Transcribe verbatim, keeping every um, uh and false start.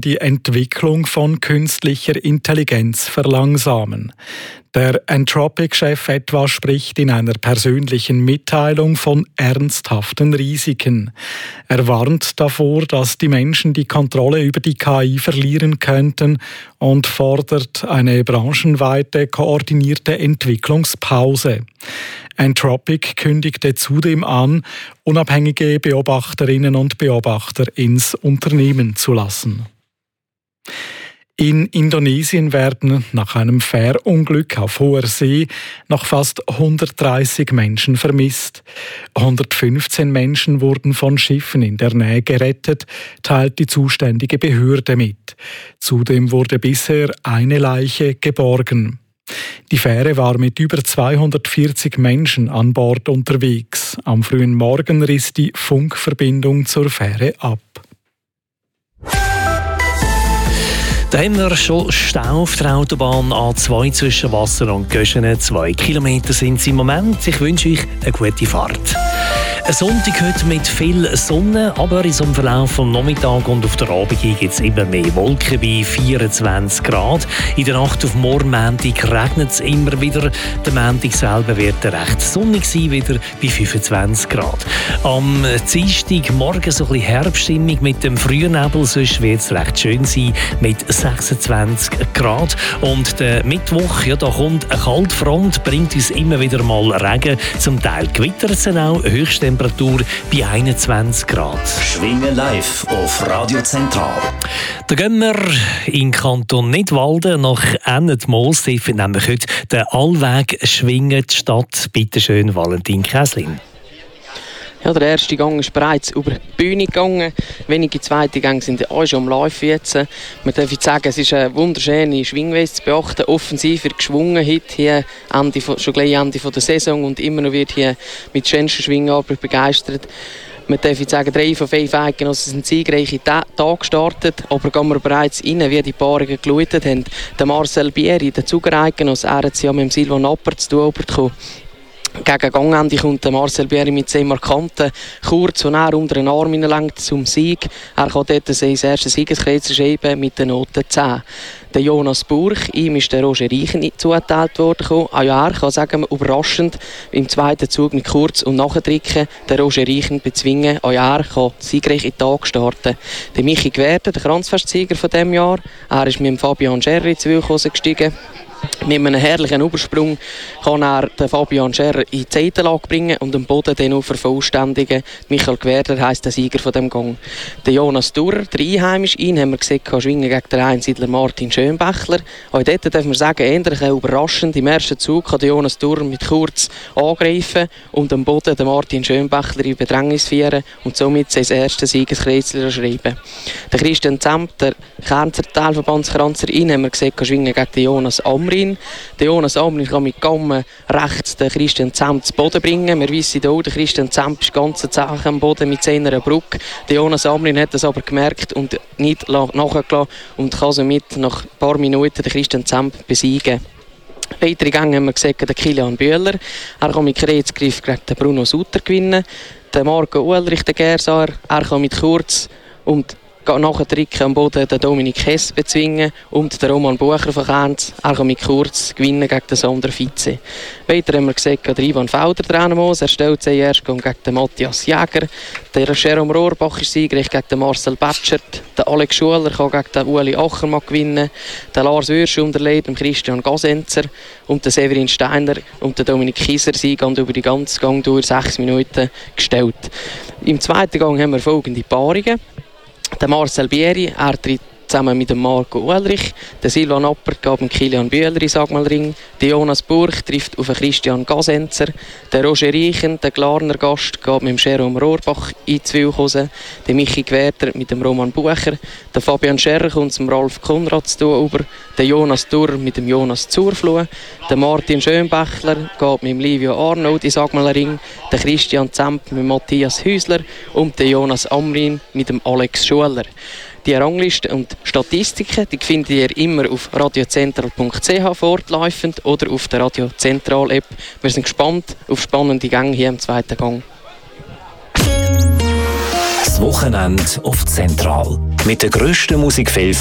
die Entwicklung von künstlicher Intelligenz verlangsamen. Der Anthropic-Chef etwa spricht in einer persönlichen Mitteilung von ernsthaften Risiken. Er warnt davor, dass die Menschen die Kontrolle über die K I verlieren könnten und fordert eine branchenweite koordinierte Entwicklungspause. Anthropic kündigte zudem an, unabhängige Beobachterinnen und Beobachter ins Unternehmen zu lassen. In Indonesien werden nach einem Fährunglück auf hoher See noch fast hundertdreißig Menschen vermisst. hundertfünfzehn Menschen wurden von Schiffen in der Nähe gerettet, teilt die zuständige Behörde mit. Zudem wurde bisher eine Leiche geborgen. Die Fähre war mit über zweihundertvierzig Menschen an Bord unterwegs. Am frühen Morgen riss die Funkverbindung zur Fähre ab. Da haben wir schon Stau auf der Autobahn A zwei zwischen Wasser und Göschenen. Zwei Kilometer sind es im Moment. Ich wünsche euch eine gute Fahrt. Ein Sonntag heute mit viel Sonne, aber in so einem Verlauf vom Nachmittag und auf der Abend gibt es immer mehr Wolken bei vierundzwanzig Grad. In der Nacht auf morgen Montag regnet es immer wieder. Der Montag selber wird recht sonnig sein, wieder bei fünfundzwanzig Grad. Am Dienstag morgen so ein bisschen Herbststimmung mit dem Frühnebel, sonst wird es recht schön sein mit sechsundzwanzig Grad. Und der Mittwoch, ja, da kommt eine Kaltfront, bringt uns immer wieder mal Regen, zum Teil gewittert es auch, Höchsttemperatur bei einundzwanzig Grad. Schwingen live auf Radio Zentral. Da gehen wir in Kanton Nidwalden nach Ennetmoos. Dort findet nämlich heute der Allweg Schwingen statt. Bitte schön, Valentin Käslin. Ja, der erste Gang ist bereits über die Bühne gegangen. Wenige zweite Gänge sind auch schon am Laufen jetzt. Man darf jetzt sagen, es ist eine wunderschöne Schwingweise zu beachten. Offensiver geschwungen heute hier Ende von, schon gleich Ende der Saison und immer noch wird hier mit schönsten Schwingarbeit begeistert. Man darf jetzt sagen, drei von fünf Eidgenossen sind siegreiche Tage gestartet, aber gehen wir bereits rein, wie die Paarungen geläutet haben. Der Marcel Bieri, der Zugereigenoss, er hat es ja mit dem Silvan Napper zu tun bekommen. Gegen Gangende kommt der Marcel Bieri mit sehr markanten Kurz, den er unter den Arm hineinlenkt zum Sieg. Er kann dort sein erstes Siegeskreuz schreiben mit der Note zehn. Der Jonas Burch, ihm ist der Roger Reichen zugeteilt worden. Auch ja, er kann sagen, überraschend im zweiten Zug mit Kurz und Nachdrücken den Roger Reichen bezwingen. Auch ja, er kann siegreich in den Tag starten. Der Michi Gwerder, der Kranzfestsieger von diesem Jahr, er ist mit dem Fabian Scherri zu Wildhausen gestiegen. Mit einem herrlichen Übersprung kann er den Fabian Scherrer in die Seitenlage bringen und den Boden dann auch vervollständigen. Michael Gwerder heisst der Sieger von dem Gang. Der Jonas Durer, der Einheimisch, ihn haben wir gesehen, kann schwingen gegen den Einsiedler Martin Schönbächler. Auch dort darf man sagen, ähnlich überraschend. Im ersten Zug kann der Jonas Durer mit Kurz angreifen und am Boden den Martin Schönbächler in Bedrängnis führen und somit sein erstes Siegeskreuzchen schreiben. Der Christian Zemp, der Kernzer Teilverbandskranzer, ihn haben wir gesehen, kann schwingen gegen den Jonas Amrin. Der Jonas Amrin kann mit Gammen rechts den Christian Zemp zu Boden bringen. Wir wissen auch, der Christian Zemp ist ganz zäh am Boden mit seiner Brücke. Der Jonas Amrin hat das aber gemerkt und nicht nachgelassen und kann somit nach ein paar Minuten den Christian Zemp besiegen. Weitere Gänge haben wir gesehen, den Kilian Bühler. Er kann mit Kreuzgriff gegen den Bruno Sutter gewinnen. Der Marco Uhlrich, der Gersaar, er kann mit Kurz und nachher Trick am Boden den Dominik Hess bezwingen und der Roman Bucher von Kärntz. Er kann mit Kurz gewinnen gegen den Sander Vize. Weiter haben wir gesehen, der Ivan Felder dran muss. Er stellt sich erst gegen den Matthias Jäger. Der Jerome Rohrbach ist siegreich gegen den Marcel Batschert. Der Alex Schuler kann gegen den Ueli Achermann gewinnen. Der Lars Würsch unterlegt dem Christian Gasenzer. Und der Severin Steiner und der Dominik Kieser sind über die ganze Gang durch sechs Minuten gestellt. Im zweiten Gang haben wir folgende Paarungen. Der Marcel Bieri, er tritt zusammen mit dem Marco Uhlrich. Der Silvan Napper gab dem Kilian Bühler in Sagmalring. Der Jonas Burch trifft auf den Christian Gasenzer. Der Roger Reichen, der Glarner Gast, gab mit dem Jerome Rohrbach in Wildhausen. Der Michi Gwerder mit dem Roman Bucher. Der Fabian Scherrer kommt zum Ralf Konrad zu tun über. Der Jonas Durr mit dem Jonas Zurfluh. Der Martin Schönbächler gab mit dem Livio Arnold in Sagmalring. Der Christian Zemp mit Matthias Häusler. Und der Jonas Amrin mit dem Alex Schuler. Die Rangliste und Statistiken die findet ihr immer auf radiozentral punkt c h fortlaufend oder auf der Radio Zentral App. Wir sind gespannt auf spannende Gänge hier im zweiten Gang. Das Wochenende auf Zentral. mit der grössten Musikfilm